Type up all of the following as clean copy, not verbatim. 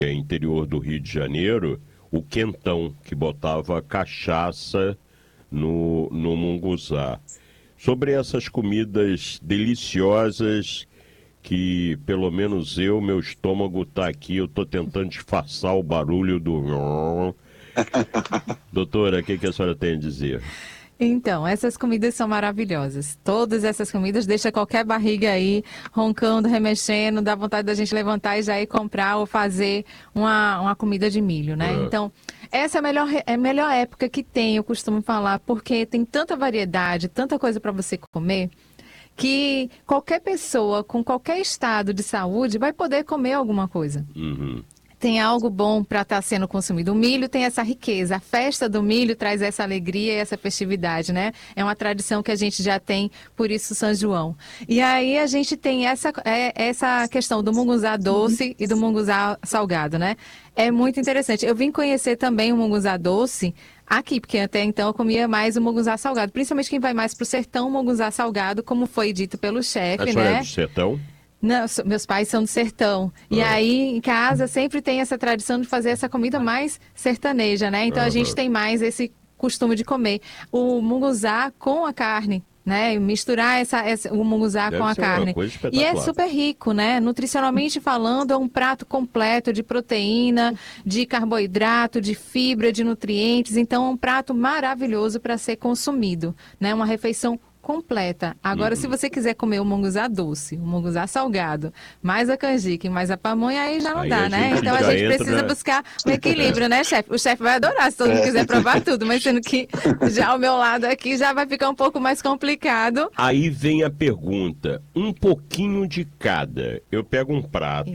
interior do Rio de Janeiro, o quentão, que botava cachaça no munguzá. Sobre essas comidas deliciosas que, pelo menos meu estômago está aqui, eu estou tentando disfarçar o barulho do... Doutora, o que a senhora tem a dizer? Então, essas comidas são maravilhosas. Todas essas comidas deixam qualquer barriga aí roncando, remexendo, dá vontade da gente levantar e já ir comprar ou fazer uma comida de milho, né? Então, essa é a melhor época que tem, eu costumo falar, porque tem tanta variedade, tanta coisa para você comer, que qualquer pessoa com qualquer estado de saúde vai poder comer alguma coisa. Uhum. Tem algo bom para estar sendo consumido. O milho tem essa riqueza. A festa do milho traz essa alegria e essa festividade, né? É uma tradição que a gente já tem, por isso São João. E aí a gente tem essa questão do munguzá doce e do munguzá salgado, né? É muito interessante. Eu vim conhecer também o munguzá doce aqui, porque até então eu comia mais o munguzá salgado. Principalmente quem vai mais para o sertão, o munguzá salgado, como foi dito pelo chefe, né? A senhora é do sertão? Não, meus pais são do sertão. E aí, em casa, sempre tem essa tradição de fazer essa comida mais sertaneja, né? Então, a gente tem mais esse costume de comer o munguzá com a carne, né? Misturar o munguzá com a carne. E é super rico, né? Nutricionalmente falando, é um prato completo de proteína, de carboidrato, de fibra, de nutrientes. Então, é um prato maravilhoso para ser consumido, né? Uma refeição completa. Agora, se você quiser comer o munguzá doce, o munguzá salgado, mais a canjica e mais a pamonha, aí já não dá, né? Então a gente precisa buscar um equilíbrio, né, chefe? O chefe vai adorar se todo mundo quiser provar tudo, mas sendo que já ao meu lado aqui já vai ficar um pouco mais complicado. Aí vem a pergunta, um pouquinho de cada. Eu pego um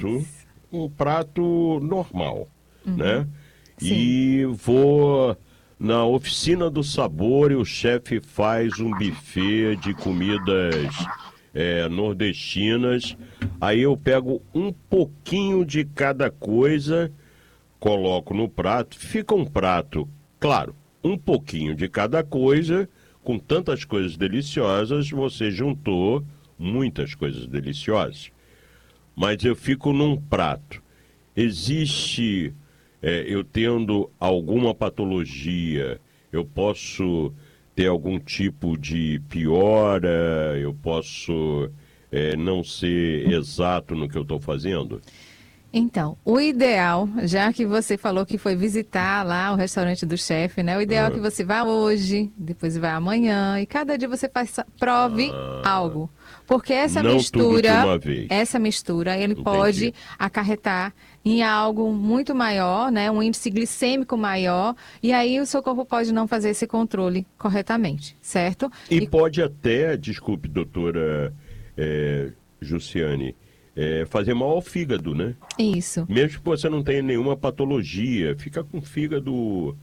prato normal, né? Sim. E vou na oficina do sabor e o chefe faz um buffet de comidas nordestinas. Aí eu pego um pouquinho de cada coisa, coloco no prato, fica um prato, claro, um pouquinho de cada coisa, com tantas coisas deliciosas, você juntou muitas coisas deliciosas. Mas eu fico num prato. Existe... eu tendo alguma patologia, eu posso ter algum tipo de piora, eu posso não ser exato no que eu estou fazendo? Então, o ideal, já que você falou que foi visitar lá o restaurante do chefe, né? O ideal é que você vá hoje, depois vá amanhã, e cada dia você prove algo. Porque essa não mistura, tudo de uma vez. essa mistura, ele Entendi. pode acarretar em algo muito maior, né? Um índice glicêmico maior, e aí o seu corpo pode não fazer esse controle corretamente, certo? E pode até, desculpe, doutora Jussiane, fazer mal ao fígado, né? Isso. Mesmo que você não tenha nenhuma patologia, fica com o fígado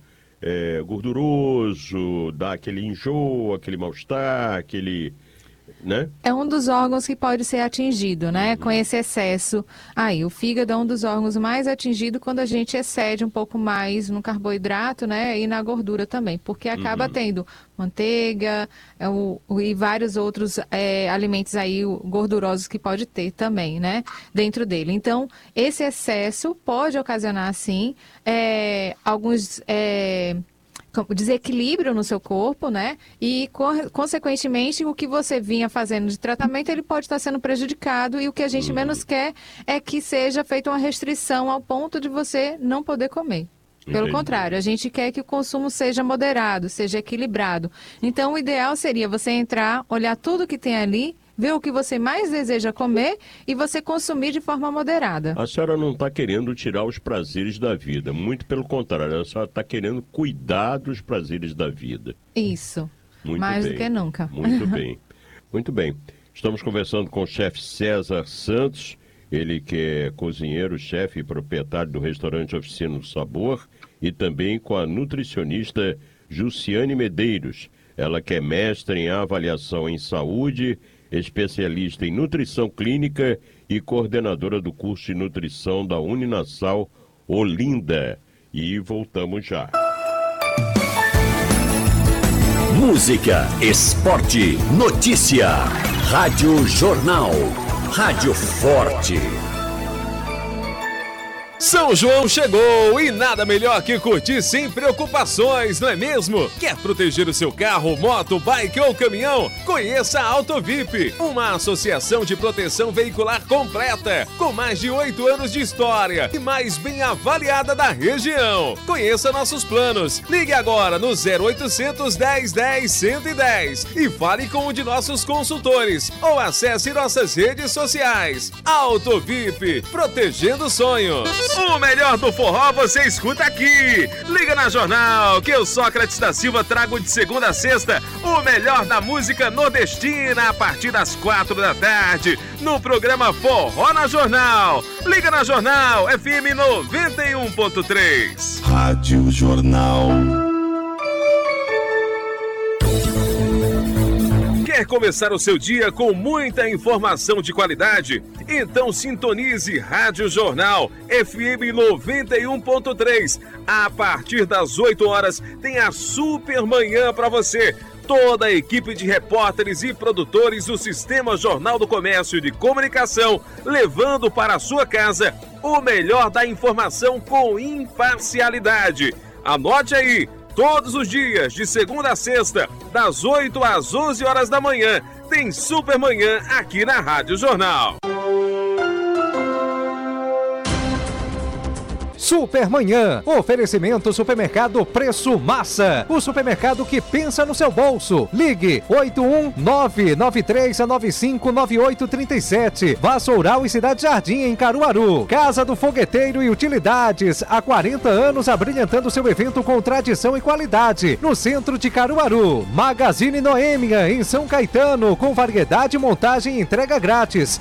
gorduroso, dá aquele enjoo, aquele mal-estar, aquele... né? É um dos órgãos que pode ser atingido, né? Com esse excesso. Aí, o fígado é um dos órgãos mais atingidos quando a gente excede um pouco mais no carboidrato, né? E na gordura também, porque acaba tendo manteiga e vários outros alimentos aí gordurosos que pode ter também, né? Dentro dele. Então, esse excesso pode ocasionar, sim, alguns... desequilíbrio no seu corpo, né? E, consequentemente, o que você vinha fazendo de tratamento, ele pode estar sendo prejudicado e o que a gente menos quer é que seja feita uma restrição ao ponto de você não poder comer. Pelo contrário, a gente quer que o consumo seja moderado, seja equilibrado. Então, o ideal seria você entrar, olhar tudo que tem ali, ver o que você mais deseja comer e você consumir de forma moderada. A senhora não está querendo tirar os prazeres da vida, muito pelo contrário, a senhora está querendo cuidar dos prazeres da vida. Isso, muito mais bem. do que nunca. Muito bem, muito bem. Estamos conversando com o chefe César Santos, ele que é cozinheiro, chefe e proprietário do restaurante Oficina do Sabor, e também com a nutricionista Jussiane Medeiros, ela que é mestre em avaliação em saúde, especialista em nutrição clínica e coordenadora do curso de nutrição da Uninasal Olinda. E voltamos já. Música, esporte, notícia. Rádio Jornal. Rádio Forte. São João chegou e nada melhor que curtir sem preocupações, não é mesmo? Quer proteger o seu carro, moto, bike ou caminhão? Conheça a AutoVip, uma associação de proteção veicular completa, com mais de 8 anos de história e mais bem avaliada da região. Conheça nossos planos. Ligue agora no 0800 1010 110 e fale com um de nossos consultores ou acesse nossas redes sociais. AutoVip, protegendo sonhos. O melhor do forró você escuta aqui. Liga na Jornal, que eu, Sócrates da Silva, trago de segunda a sexta o melhor da música nordestina a partir das 4 da tarde, no programa Forró na Jornal. Liga na Jornal, FM 91.3. Rádio Jornal. Quer começar o seu dia com muita informação de qualidade? Então sintonize Rádio Jornal FM 91.3. A partir das 8 horas tem a Super Manhã para você. Toda a equipe de repórteres e produtores do Sistema Jornal do Comércio e de Comunicação, levando para a sua casa o melhor da informação com imparcialidade. Anote aí. Todos os dias, de segunda a sexta, das 8 às 11 horas da manhã, tem Super Manhã aqui na Rádio Jornal. Supermanhã, oferecimento Supermercado Preço Massa, o supermercado que pensa no seu bolso. Ligue 81993959837. Vassoural e Cidade Jardim em Caruaru. Casa do Fogueteiro e Utilidades, há 40 anos abrilhantando seu evento com tradição e qualidade. No centro de Caruaru. Magazine Noêmia em São Caetano, com variedade, montagem e entrega grátis.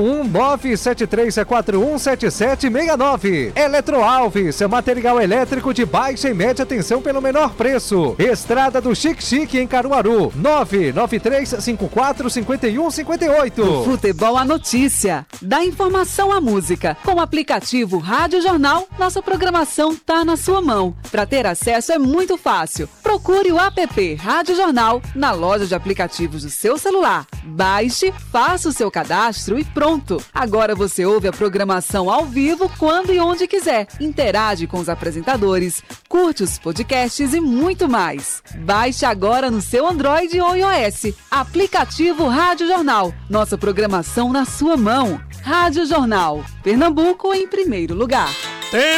81973417769. Eletroalves, material elétrico de baixa e média tensão pelo menor preço. Estrada do Chique Chique em Caruaru, 993545158. Do futebol à notícia, da informação à música. Com o aplicativo Rádio Jornal, nossa programação tá na sua mão. Para ter acesso é muito fácil. Procure o app Rádio Jornal na loja de aplicativos do seu celular. Baixe, faça o seu cadastro e pronto. Agora você ouve a programação ao vivo quando e onde quiser. Interage com os apresentadores, curte os podcasts e muito mais. Baixe agora no seu Android ou iOS. Aplicativo Rádio Jornal. Nossa programação na sua mão. Rádio Jornal. Pernambuco em primeiro lugar.